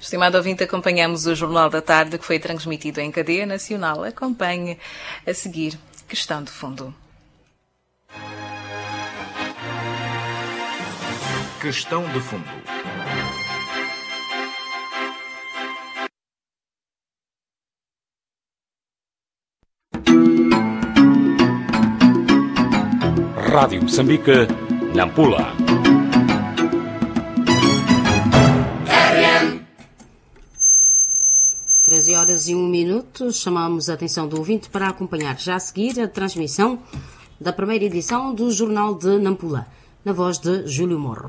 Estimado ouvinte, acompanhamos o Jornal da Tarde, que foi transmitido em cadeia nacional. Acompanhe a seguir Questão de Fundo. Questão de Fundo. Rádio Moçambique, Nampula. 13h01. Chamamos a atenção do ouvinte para acompanhar já a seguir a transmissão da primeira edição do Jornal de Nampula, na voz de Júlio Morro.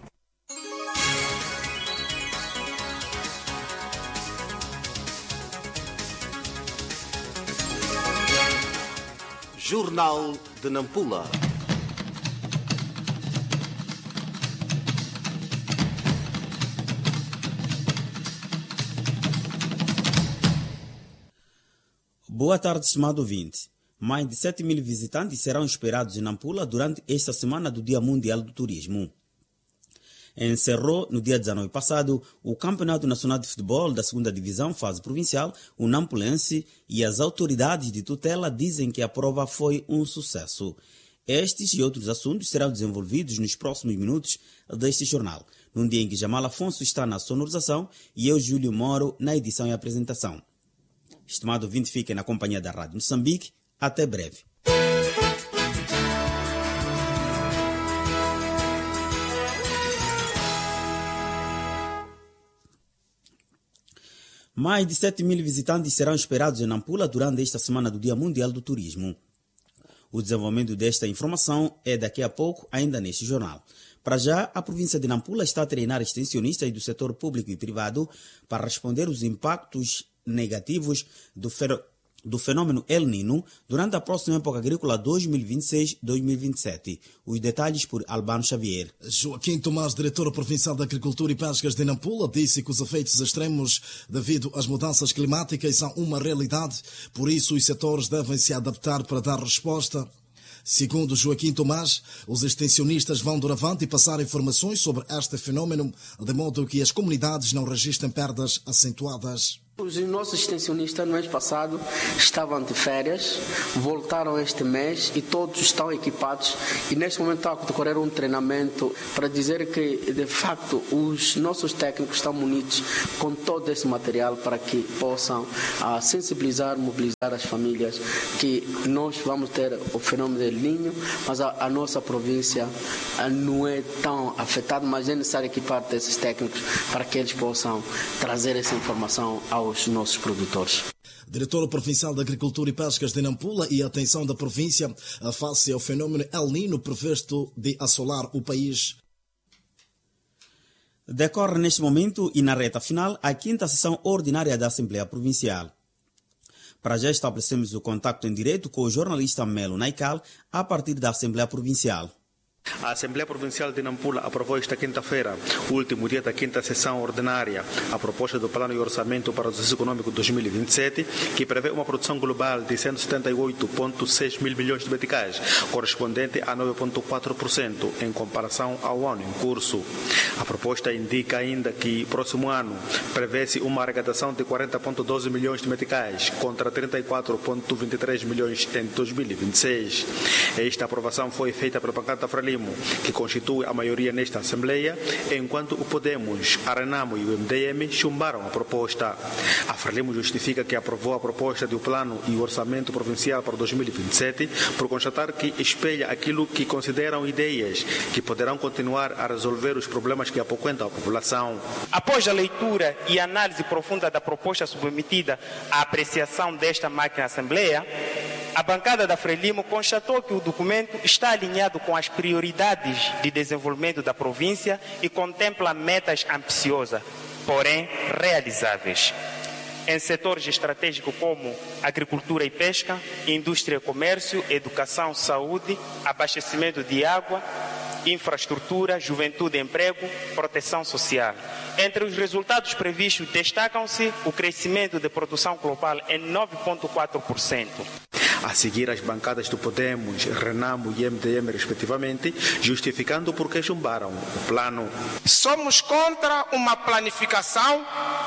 Jornal de Nampula. Boa tarde, estimado ouvinte. Mais de 7 mil visitantes serão esperados em Nampula durante esta semana do Dia Mundial do Turismo. Encerrou, no dia 19 passado, o Campeonato Nacional de Futebol da 2ª Divisão, fase provincial, o Nampulense, e as autoridades de tutela dizem que a prova foi um sucesso. Estes e outros assuntos serão desenvolvidos nos próximos minutos deste jornal, num dia em que Jamal Afonso está na sonorização e eu, Júlio Moro, na edição e apresentação. Estimado ouvinte, fiquem na companhia da Rádio Moçambique. Até breve. Mais de 7 mil visitantes serão esperados em Nampula durante esta semana do Dia Mundial do Turismo. O desenvolvimento desta informação é daqui a pouco, ainda neste jornal. Para já, a província de Nampula está a treinar extensionistas do setor público e privado para responder aos impactos negativos do fenômeno El Nino durante a próxima época agrícola 2026-2027. Os detalhes por Albano Xavier. Joaquim Tomás, diretor provincial da Agricultura e Pescas de Nampula, disse que os efeitos extremos devido às mudanças climáticas são uma realidade, por isso os setores devem se adaptar para dar resposta. Segundo Joaquim Tomás, os extensionistas vão doravante e passar informações sobre este fenômeno, de modo que as comunidades não registrem perdas acentuadas. Os nossos extensionistas no mês passado estavam de férias, voltaram este mês e todos estão equipados e neste momento está a decorrer um treinamento para dizer que de facto os nossos técnicos estão munidos com todo esse material para que possam sensibilizar, mobilizar as famílias que nós vamos ter o fenômeno del Niño, mas a nossa província não é tão afetada, mas é necessário equipar esses técnicos para que eles possam trazer essa informação aos nossos produtores. Diretor provincial da Agricultura e Pescas de Nampula e atenção da província face ao fenômeno El Nino previsto de assolar o país. Decorre neste momento e na reta final a 5ª sessão ordinária da Assembleia Provincial. Para já estabelecemos o contacto em direto com o jornalista Melo Naikal a partir da Assembleia Provincial. A Assembleia Provincial de Nampula aprovou esta quinta-feira, último dia da 5ª sessão ordinária, a proposta do Plano e Orçamento para o Exercício Econômico 2027, que prevê uma produção global de 178,6 mil milhões de meticais, correspondente a 9,4% em comparação ao ano em curso. A proposta indica ainda que, próximo ano, prevê-se uma arrecadação de 40,12 milhões de meticais, contra 34,23 milhões em 2026. Esta aprovação foi feita pela bancada Frelimo, que constitui a maioria nesta Assembleia, enquanto o Podemos, a Renamo e o MDM chumbaram a proposta. A Frelimo justifica que aprovou a proposta do Plano e Orçamento Provincial para 2027 por constatar que espelha aquilo que consideram ideias que poderão continuar a resolver os problemas que apoquentam a população. Após a leitura e análise profunda da proposta submetida à apreciação desta máquina Assembleia, a bancada da Frelimo constatou que o documento está alinhado com as prioridades de desenvolvimento da província e contempla metas ambiciosas, porém realizáveis, em setores estratégicos como agricultura e pesca, indústria e comércio, educação, saúde, abastecimento de água, infraestrutura, juventude e emprego, proteção social. Entre os resultados previstos destacam-se o crescimento de produção global em 9,4%. A seguir, as bancadas do Podemos, Renamo e MDM, respectivamente, justificando por que chumbaram o plano. Somos contra uma planificação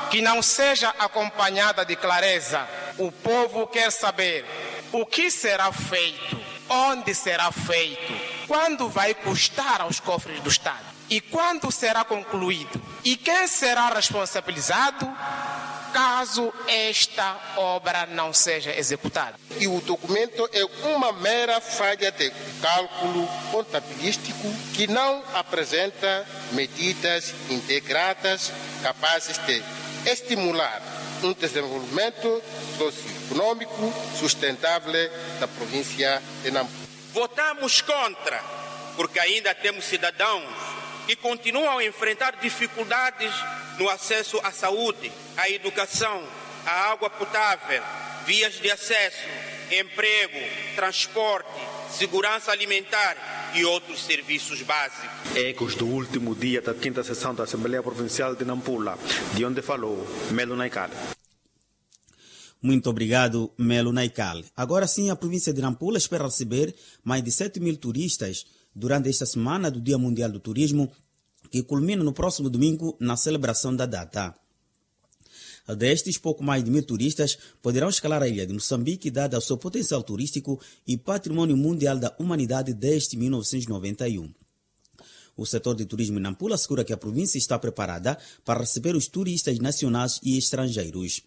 que não seja acompanhada de clareza. O povo quer saber o que será feito, onde será feito, quando vai custar aos cofres do Estado e quando será concluído e quem será responsabilizado caso esta obra não seja executada. E o documento é uma mera falha de cálculo contabilístico que não apresenta medidas integradas capazes de estimular um desenvolvimento socioeconômico sustentável da província de Nampula. Votamos contra, porque ainda temos cidadãos que continuam a enfrentar dificuldades no acesso à saúde, à educação, à água potável, vias de acesso, emprego, transporte, segurança alimentar e outros serviços básicos. Ecos do último dia da 5ª sessão da Assembleia Provincial de Nampula, de onde falou Melo Naikal. Muito obrigado, Melo Naikal. Agora sim, a província de Nampula espera receber mais de 7.000 turistas durante esta semana do Dia Mundial do Turismo, que culmina no próximo domingo na celebração da data. Destes, pouco mais de 1.000 turistas poderão escalar a ilha de Moçambique, dada o seu potencial turístico e patrimônio mundial da humanidade desde 1991. O setor de turismo em Nampula assegura que a província está preparada para receber os turistas nacionais e estrangeiros.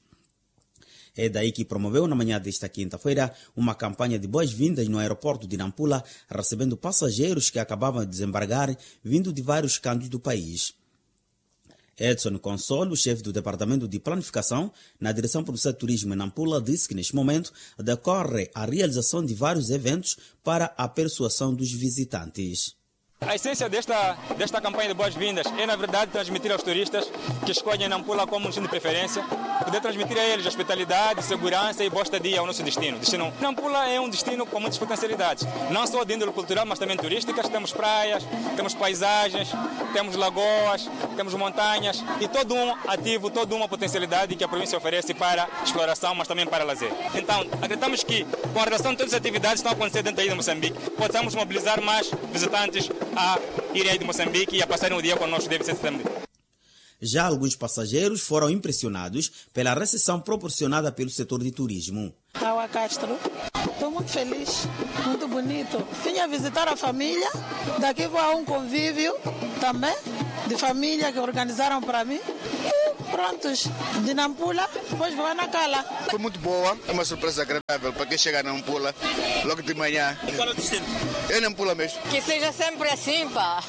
É daí que promoveu na manhã desta quinta-feira uma campanha de boas-vindas no aeroporto de Nampula, recebendo passageiros que acabavam de desembarcar vindo de vários cantos do país. Edson Consolo, chefe do Departamento de Planificação na Direção Provincial de Turismo em Nampula, disse que neste momento decorre a realização de vários eventos para a persuasão dos visitantes. A essência desta campanha de boas-vindas é, na verdade, transmitir aos turistas que escolhem Nampula como um destino de preferência, poder transmitir a eles hospitalidade, segurança e boa estadia ao nosso destino. Nampula é um destino com muitas potencialidades, não só de índole cultural, mas também turísticas. Temos praias, temos paisagens, temos lagoas, temos montanhas e todo um ativo, toda uma potencialidade que a província oferece para exploração, mas também para lazer. Então, acreditamos que, com relação a todas as atividades que estão acontecendo dentro da ilha de Moçambique, possamos mobilizar mais visitantes a irem de Moçambique e a passarem o dia conosco desde setembro. Já alguns passageiros foram impressionados pela recepção proporcionada pelo setor de turismo. Aua Castro, estou muito feliz, muito bonito. Vim a visitar a família, daqui vou a um convívio também de família que organizaram para mim. Prontos, de Nampula, depois vou a Nacala. Foi muito boa, é uma surpresa agradável para quem chega a Nampula logo de manhã. E qual é o destino? É Nampula mesmo. Que seja sempre assim, pá.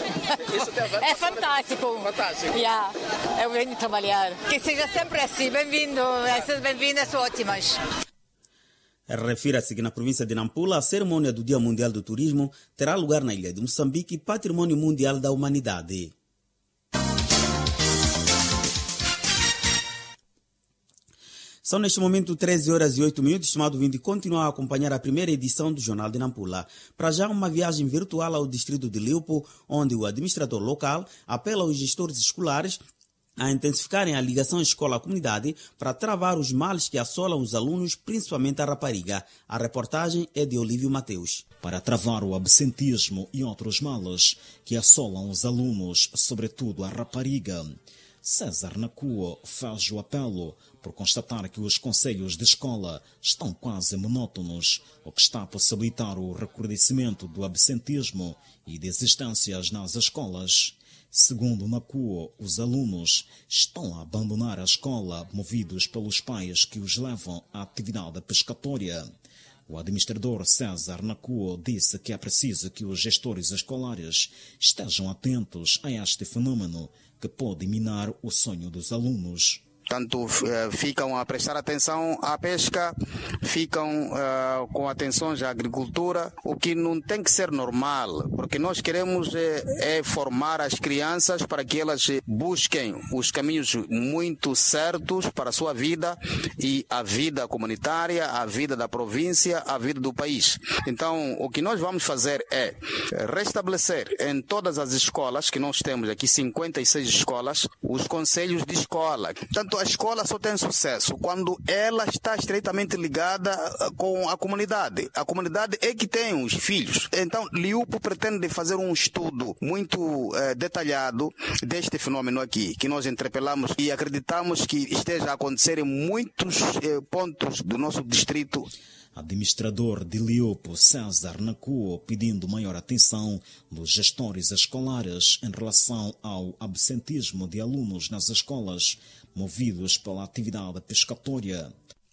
É fantástico. Fantástico. Yeah. Eu venho trabalhar. Que seja sempre assim, bem-vindo, essas bem-vindas são ótimas. Refira-se que na província de Nampula, a cerimônia do Dia Mundial do Turismo terá lugar na ilha de Moçambique, patrimônio mundial da humanidade. São neste momento 13h08, estimado ouvinte, continuar a acompanhar a primeira edição do Jornal de Nampula. Para já, uma viagem virtual ao distrito de Liopo, onde o administrador local apela aos gestores escolares a intensificarem a ligação escola-comunidade para travar os males que assolam os alunos, principalmente a rapariga. A reportagem é de Olívio Mateus. Para travar o absentismo e outros males que assolam os alunos, sobretudo a rapariga, César Nacuo faz o apelo por constatar que os conselhos de escola estão quase monótonos, o que está a possibilitar o recrudescimento do absentismo e desistências nas escolas. Segundo Nacuo, os alunos estão a abandonar a escola movidos pelos pais que os levam à atividade pescatória. O administrador César Nacuo disse que é preciso que os gestores escolares estejam atentos a este fenômeno que pode minar o sonho dos alunos. Portanto, ficam a prestar atenção à pesca, ficam com atenções à agricultura, o que não tem que ser normal, porque nós queremos formar as crianças para que elas busquem os caminhos muito certos para a sua vida e a vida comunitária, a vida da província, a vida do país. Então, o que nós vamos fazer é restabelecer em todas as escolas, que nós temos aqui 56 escolas, os conselhos de escola. Portanto, a escola só tem sucesso quando ela está estreitamente ligada com a comunidade. A comunidade é que tem os filhos. Então, Liupo pretende fazer um estudo muito detalhado deste fenômeno aqui, que nós interpelamos e acreditamos que esteja a acontecer em muitos pontos do nosso distrito. Administrador de Liupo, César Nacuo, pedindo maior atenção dos gestores escolares em relação ao absentismo de alunos nas escolas, movidos pela atividade pescatória.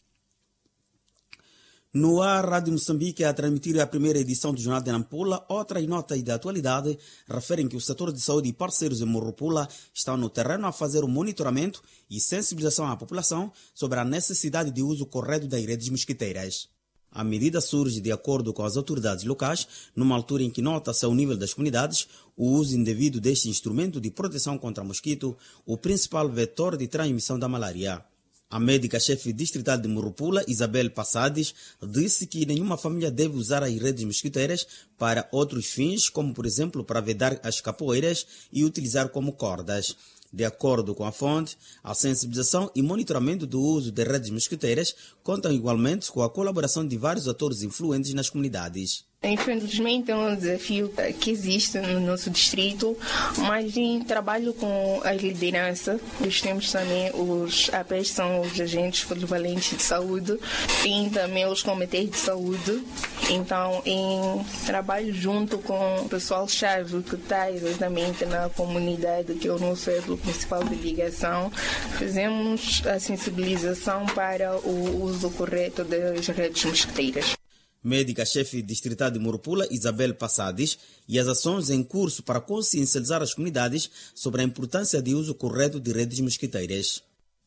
No ar, Rádio Moçambique a transmitir a primeira edição do Jornal de Nampula. Outras notas de atualidade referem que o setor de saúde e parceiros em Morropula estão no terreno a fazer o monitoramento e sensibilização à população sobre a necessidade de uso correto das redes mosquiteiras. A medida surge de acordo com as autoridades locais, numa altura em que nota-se ao nível das comunidades o uso indevido deste instrumento de proteção contra mosquito, o principal vetor de transmissão da malária. A médica-chefe distrital de Morropula, Isabel Passades, disse que nenhuma família deve usar as redes mosquiteiras para outros fins, como por exemplo para vedar as capoeiras e utilizar como cordas. De acordo com a fonte, a sensibilização e monitoramento do uso de redes mosquiteiras contam igualmente com a colaboração de vários atores influentes nas comunidades. Infelizmente é um desafio que existe no nosso distrito, mas em trabalho com a liderança, nós temos também os APs, são os agentes polivalentes de saúde, e também os comitês de saúde. Então, em trabalho junto com o pessoal-chave que está exatamente na comunidade, que é o nosso elo principal de ligação, fazemos a sensibilização para o uso correto das redes mosquiteiras. Médica-chefe distrital de Morropula, Isabel Passades, e as ações em curso para consciencializar as comunidades sobre a importância de uso correto de redes mosquiteiras.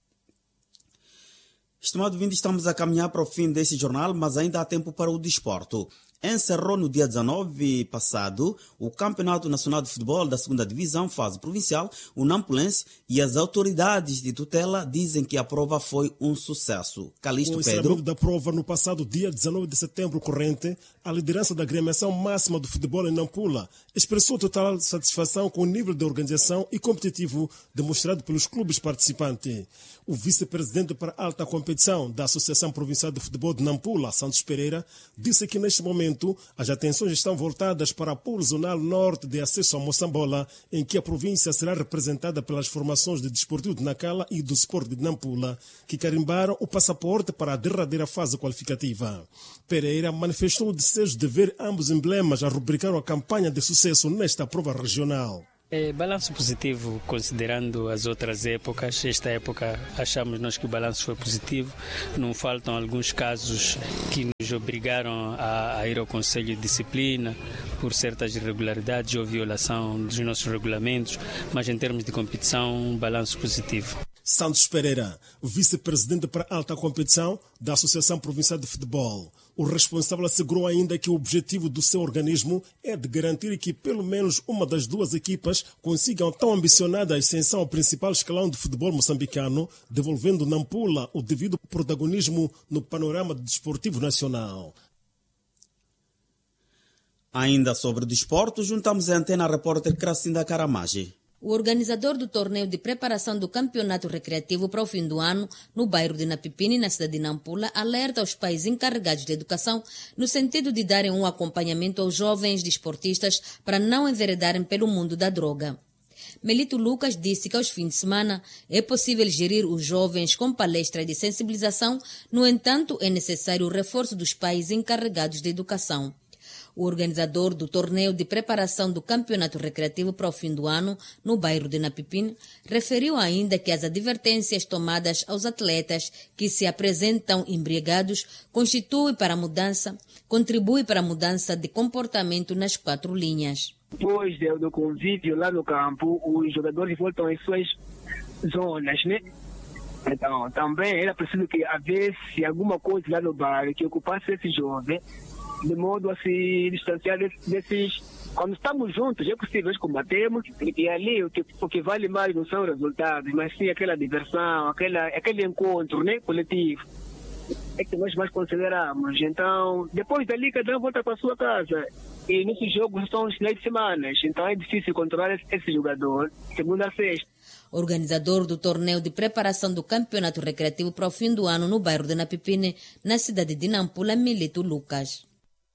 Estimado ouvinte, estamos a caminhar para o fim desse jornal, mas ainda há tempo para o desporto. Encerrou no dia 19 passado o Campeonato Nacional de Futebol da 2ª Divisão, fase provincial, o Nampulense, e as autoridades de tutela dizem que a prova foi um sucesso. Calixto Pedro. O encerramento da prova no passado dia 19 de setembro corrente, a liderança da agremiação máxima do futebol em Nampula expressou total satisfação com o nível de organização e competitivo demonstrado pelos clubes participantes. O vice-presidente para a alta competição da Associação Provincial de Futebol de Nampula, Santos Pereira, disse que neste momento as atenções estão voltadas para a Polo Zonal Norte de acesso a Moçambola, em que a província será representada pelas formações de Desportivo de Nacala e do Sport de Nampula, que carimbaram o passaporte para a derradeira fase qualificativa. Pereira manifestou o desejo de ver ambos emblemas a rubricar a campanha de sucesso nesta prova regional. Balanço positivo, considerando as outras épocas. Esta época achamos nós que o balanço foi positivo. Não faltam alguns casos que nos obrigaram a ir ao Conselho de Disciplina por certas irregularidades ou violação dos nossos regulamentos, mas em termos de competição, balanço positivo. Santos Pereira, vice-presidente para a alta competição da Associação Provincial de Futebol. O responsável assegurou ainda que o objetivo do seu organismo é de garantir que pelo menos uma das duas equipas consigam tão ambicionada ascensão ao principal escalão do futebol moçambicano, devolvendo Nampula o devido protagonismo no panorama desportivo nacional. Ainda sobre o desporto, juntamos a antena repórter Cracinda Caramage. O organizador do torneio de preparação do campeonato recreativo para o fim do ano, no bairro de Napipini, na cidade de Nampula, alerta aos pais encarregados de educação no sentido de darem um acompanhamento aos jovens desportistas para não enveredarem pelo mundo da droga. Melito Lucas disse que aos fins de semana é possível gerir os jovens com palestras de sensibilização, no entanto é necessário o reforço dos pais encarregados de educação. O organizador do torneio de preparação do campeonato recreativo para o fim do ano, no bairro de Napipini, referiu ainda que as advertências tomadas aos atletas que se apresentam embriagados contribui para a mudança de comportamento nas 4 linhas. Depois do convívio lá no campo, os jogadores voltam às suas zonas, né? Então, também era preciso que houvesse alguma coisa lá no bairro que ocupasse esse jovem, de modo a se distanciar desses. Quando estamos juntos, é possível combatermos, e ali o que vale mais não são os resultados, mas sim aquela diversão, aquele encontro, né, coletivo. É que nós mais consideramos. Então, depois dali, cada um volta para a sua casa. E nesses jogos são os finais de semana, então é difícil controlar esse jogador, segunda a sexta. organizador do torneio de preparação do campeonato recreativo para o fim do ano no bairro de Napipine, na cidade de Nampula, Milito Lucas.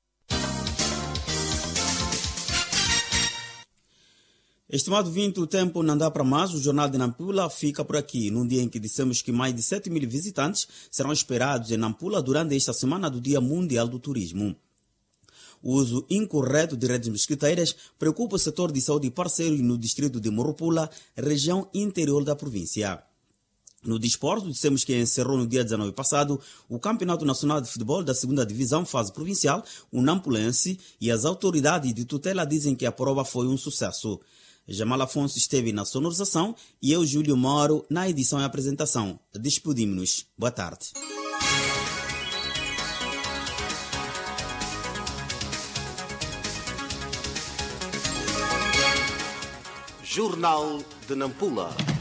Estimado ouvinte, o tempo não dá para mais. O Jornal de Nampula fica por aqui, num dia em que dissemos que mais de 7.000 visitantes serão esperados em Nampula durante esta semana do Dia Mundial do Turismo. O uso incorreto de redes mosquiteiras preocupa o setor de saúde parceiros no distrito de Morropula, região interior da província. No desporto, dissemos que encerrou no dia 19 passado o Campeonato Nacional de Futebol da 2ª Divisão Fase Provincial, o Nampulense, e as autoridades de tutela dizem que a prova foi um sucesso. Jamal Afonso esteve na sonorização e eu, Júlio Moro, na edição e apresentação. Despedimos-nos. Boa tarde. Jornal de Nampula.